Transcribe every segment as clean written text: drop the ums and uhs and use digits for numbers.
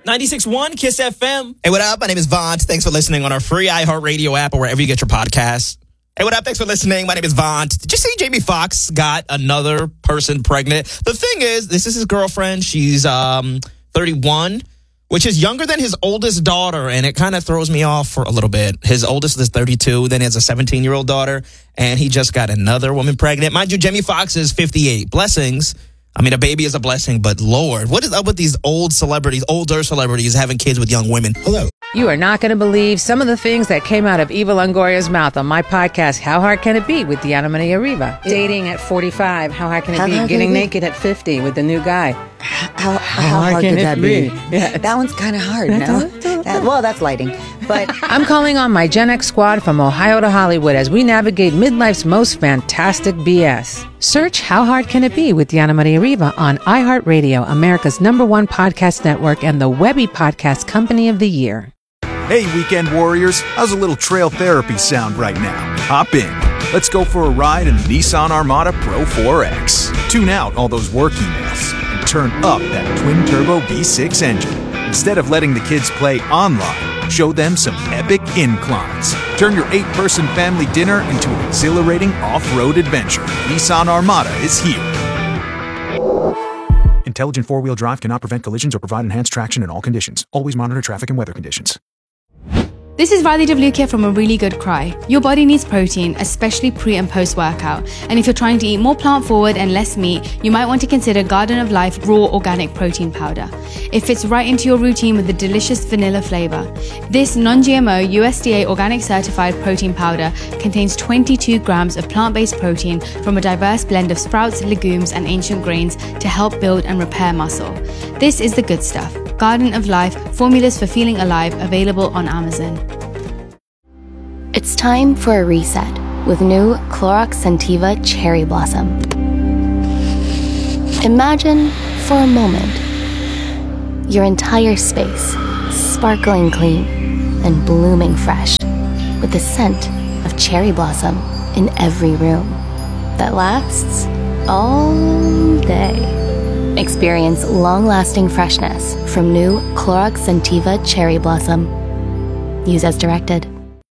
96.1 Kiss FM. Hey, what up? My name is Vaughn. Thanks for listening on our free iHeartRadio app or wherever you get your podcasts. Hey, what up? Thanks for listening. My name is Vaughn. Did you see Jamie Foxx got another person pregnant? The thing is, this is his girlfriend. She's 31, which is younger than his oldest daughter, and it kind of throws me off for a little bit. His oldest is 32, then he has a 17-year-old daughter, and he just got another woman pregnant. Mind you, Jamie Foxx is 58. Blessings. I mean, a baby is a blessing, but Lord, what is up with these older celebrities having kids with young women? Hello. You are not going to believe some of the things that came out of Eva Longoria's mouth on my podcast, How Hard Can It Be, with Deanna Maria Riva. Dating at 45, how hard can it be? Getting naked at 50 with the new guy. How hard could that be? Yeah. That one's kind of hard, no? Well, that's lighting. But I'm calling on my Gen X squad from Ohio to Hollywood as we navigate midlife's most fantastic BS. Search How Hard Can It Be with Deanna Maria Riva on iHeartRadio, America's #1 podcast network and the Webby Podcast Company of the Year. Hey, weekend warriors, how's a little trail therapy sound right now? Hop in. Let's go for a ride in the Nissan Armada Pro 4X. Tune out all those work emails and turn up that twin-turbo V6 engine. Instead of letting the kids play online, show them some epic inclines. Turn your 8-person family dinner into an exhilarating off-road adventure. Nissan Armada is here. Intelligent four-wheel drive cannot prevent collisions or provide enhanced traction in all conditions. Always monitor traffic and weather conditions. This is Radhi Devlukia from A Really Good Cry. Your body needs protein, especially pre and post workout. And if you're trying to eat more plant forward and less meat, you might want to consider Garden of Life Raw Organic Protein Powder. It fits right into your routine with a delicious vanilla flavor. This non-GMO USDA organic certified protein powder contains 22 grams of plant-based protein from a diverse blend of sprouts, legumes, and ancient grains to help build and repair muscle. This is the good stuff. Garden of Life, formulas for feeling alive, available on Amazon. It's time for a reset with new Clorox Scentiva Cherry Blossom. Imagine for a moment your entire space sparkling clean and blooming fresh with the scent of cherry blossom in every room that lasts all day. Experience long-lasting freshness from new Clorox Scentiva Cherry Blossom. Use as directed.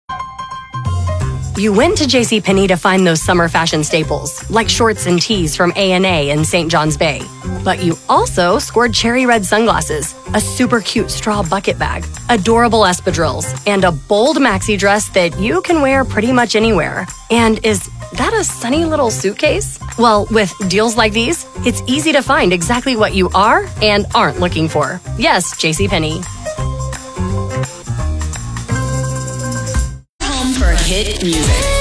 You went to JCPenney to find those summer fashion staples, like shorts and tees from A&A in St. John's Bay. But you also scored cherry red sunglasses, a super cute straw bucket bag, adorable espadrilles, and a bold maxi dress that you can wear pretty much anywhere. And is that a sunny little suitcase? Well, with deals like these, it's easy to find exactly what you are and aren't looking for. Yes, JCPenney. Home for hit music.